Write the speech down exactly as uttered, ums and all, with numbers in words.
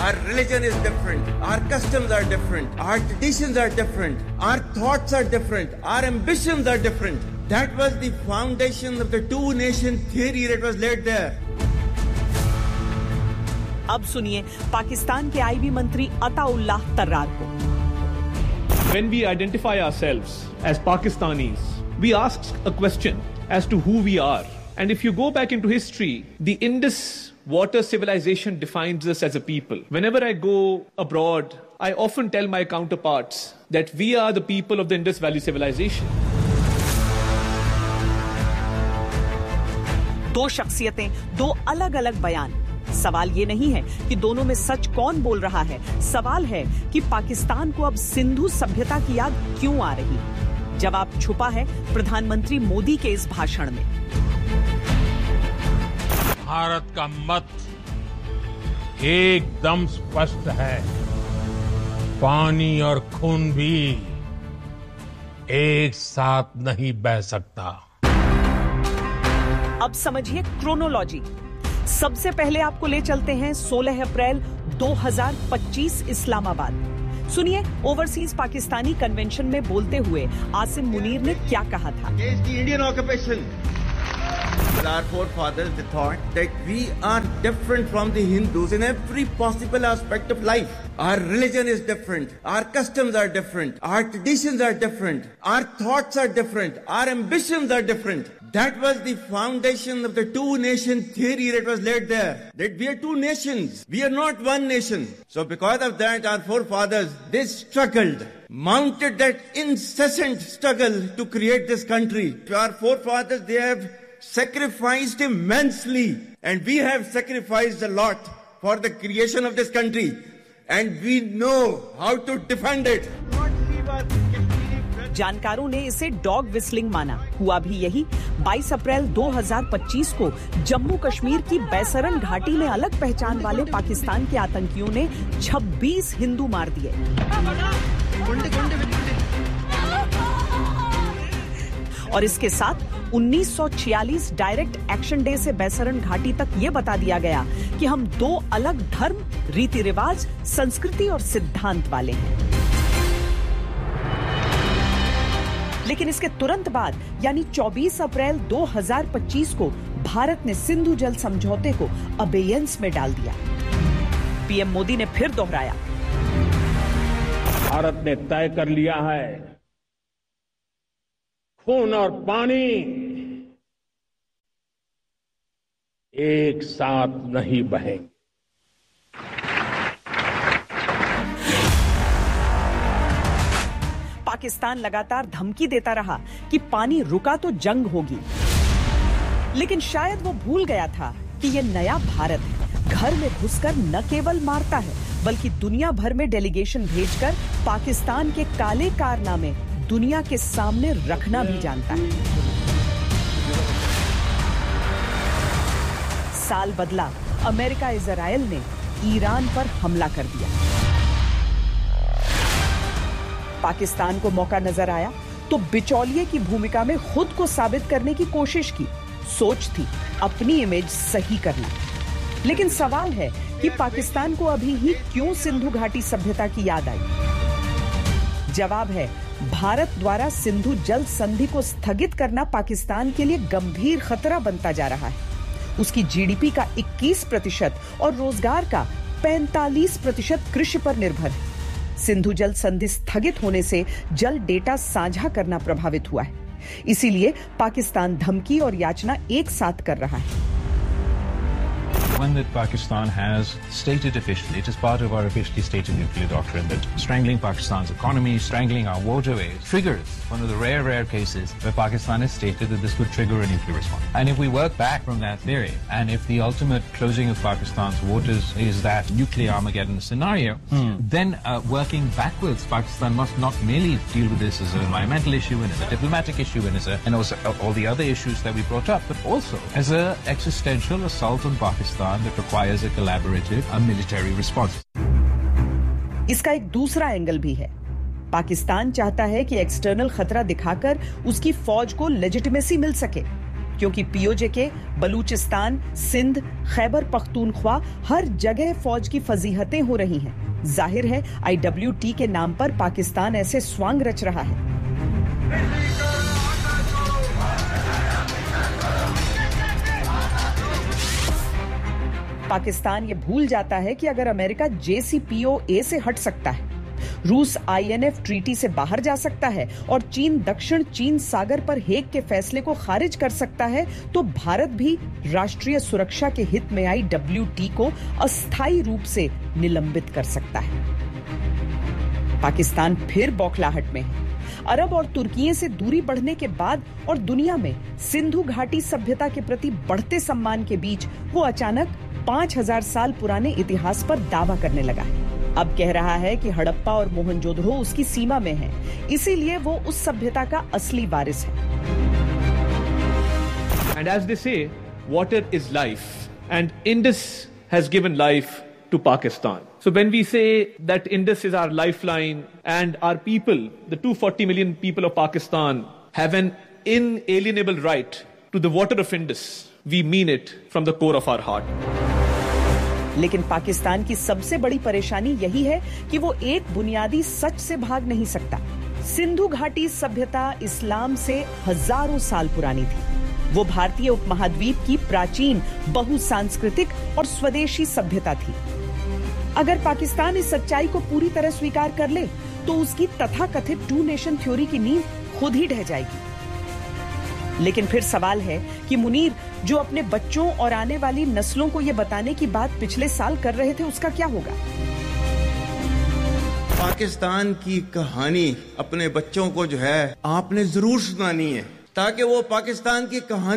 Our religion is different. Our customs are different. Our traditions are different. Our thoughts are different. Our ambitions are different. That was the foundation of the two-nation theory that was laid there. अब सुनिए पाकिस्तान के IB मंत्री अताउल्लाह तर्रार को. When we identify ourselves as Pakistanis, we ask a question as to who we are. And if you go back into history, the Indus water civilization defines us as a people. Whenever I go abroad, I often tell my counterparts that we are the people of the Indus Valley civilization. दो शख्सियतें, दो अलग-अलग बयान. सवाल ये नहीं है कि दोनों में सच कौन बोल रहा है. सवाल है कि पाकिस्तान को अब सिंधु सभ्यता की याद क्यों आ रही. जवाब छुपा है प्रधानमंत्री मोदी के इस भाषण में. भारत का मत एकदम स्पष्ट है. पानी और खून भी एक साथ नहीं बह सकता. अब समझिए क्रोनोलॉजी. सबसे पहले आपको ले चलते हैं सोलह अप्रैल दो हज़ार पच्चीस इस्लामाबाद. सुनिए ओवरसीज पाकिस्तानी कन्वेंशन में बोलते हुए आसिम मुनीर ने क्या कहा था. Indian occupation. Our forefathers they thought that we are different from the Hindus in every possible aspect of life. Our religion is different. Our customs are different. Our traditions are different. Our thoughts are different. Our ambitions are different. That was the foundation of the two-nation theory that was laid there. That we are two nations. We are not one nation. So because of that, our forefathers, they struggled, mounted that incessant struggle to create this country. Our forefathers, they have sacrificed immensely, and we have sacrificed a lot for the creation of this country, and we know how to defend it. जानकारों ने इसे dog whistling माना. हुआ भी यही. बाईस अप्रैल दो हज़ार पच्चीस को जम्मू कश्मीर की बैसरन घाटी में अलग पहचान वाले पाकिस्तान के आतंकियों ने छब्बीस हिंदू मार दिए. और इसके साथ उन्नीस सौ छियालीस डायरेक्ट एक्शन डे से बैसरन घाटी तक यह बता दिया गया कि हम दो अलग धर्म, रीति रिवाज, संस्कृति और सिद्धांत वाले हैं. लेकिन इसके तुरंत बाद यानी चौबीस अप्रैल दो हज़ार पच्चीस को भारत ने सिंधु जल समझौते को अबेयंस में डाल दिया. पीएम मोदी ने फिर दोहराया, भारत ने तय कर लिया है खून और पानी एक साथ नहीं बहेंगे. पाकिस्तान लगातार धमकी देता रहा कि पानी रुका तो जंग होगी. लेकिन शायद वो भूल गया था कि ये नया भारत है. घर में घुसकर न केवल मारता है बल्कि दुनिया भर में डेलीगेशन भेजकर पाकिस्तान के काले कारनामे दुनिया के सामने रखना भी जानता है. साल बदला, अमेरिका इजराइल ने ईरान पर हमला कर दिया. पाकिस्तान को मौका नजर आया तो बिचौलिए की भूमिका में खुद को साबित करने की कोशिश की. सोच थी अपनी इमेज सही करना. लेकिन सवाल है कि पाकिस्तान को अभी ही क्यों सिंधु घाटी सभ्यता की याद आई. जवाब है, भारत द्वारा सिंधु जल संधि को स्थगित करना पाकिस्तान के लिए गंभीर खतरा बनता जा रहा है. उसकी जीडीपी का इक्कीस प्रतिशत और रोजगार का पैंतालीस प्रतिशत कृषि पर निर्भर है. सिंधु जल संधि स्थगित होने से जल डेटा साझा करना प्रभावित हुआ है. इसीलिए पाकिस्तान धमकी और याचना एक साथ कर रहा है. One that Pakistan has stated officially, it is part of our officially stated nuclear doctrine, that strangling Pakistan's economy, strangling our waterways, triggers one of the rare, rare cases where Pakistan has stated that this would trigger a nuclear response. And if we work back from that theory, and if the ultimate closing of Pakistan's waters is that nuclear Armageddon scenario, hmm. then uh, working backwards, Pakistan must not merely deal with this as an environmental issue and as a diplomatic issue and as a, and also uh, all the other issues that we brought up, but also as an existential assault on Pakistan that requires a collaborative, a military response. इसका एक दूसरा angle भी है. पाकिस्तान चाहता है कि external खतरा दिखाकर उसकी फौज को लेजिटिमेसी मिल सके, क्योंकि पीओजे के बलूचिस्तान, सिंध, खैबर पख्तूनख्वा हर जगह फौज की फजीहतें हो रही हैं। जाहिर है आईडब्ल्यूटी के नाम पर पाकिस्तान ऐसे स्वांग रच रहा है। पाकिस्तान ये भूल जाता है कि अगर अमेरिका जेसीपीओए से हट सकता है, रूस आईएनएफ ट्रीटी से बाहर जा सकता है और चीन दक्षिण चीन सागर पर हेग के फैसले को खारिज कर सकता है, तो भारत भी राष्ट्रीय सुरक्षा के हित में आई डब्ल्यूटी को अस्थायी रूप से निलंबित कर सकता है। पाकिस्तान फिर बौखलाहट में है। अरब और तुर्किये से दूरी बढ़ने के बाद और दुनिया में सिंधु घाटी सभ्यता के प्रति बढ़ते सम्मान के बीच वो अचानक पांच हजार साल पुराने इतिहास पर दावा करने लगा है। अब कह रहा है कि हड़प्पा और मोहनजोदड़ो उसकी सीमा में है, इसीलिए वो उस सभ्यता का असली वारिस है। And as they say, water is life, and Indus has given life to Pakistan. So when we say that Indus is our lifeline and our people, the two hundred forty million people of Pakistan, have an inalienable right to the water of Indus, we mean it from the core of our heart. लेकिन पाकिस्तान की सबसे बड़ी परेशानी यही है कि वो एक बुनियादी सच से भाग नहीं सकता। सिंधु घाटी सभ्यता इस्लाम से हजारों साल पुरानी थी। वो भारतीय उपमहाद्वीप की प्राचीन बहुसांस्कृतिक और स्वदेशी सभ्यता थी। अगर पाकिस्तान इस सच्चाई को पूरी तरह स्वीकार कर ले, तो उसकी तथाकथित टू नेशन थ्योरी की नींव खुद ही ढह जाएगी। लेकिन फिर सवाल है कि मुनीर, जो अपने बच्चों और आने वाली नस्लों को यह बताने की बात पिछले साल कर रहे थे, उसका क्या होगा? पाकिस्तान की कहानी अपने बच्चों को जो है आपने जरूर सुनानी है, ताकि वो पाकिस्तान की कहानी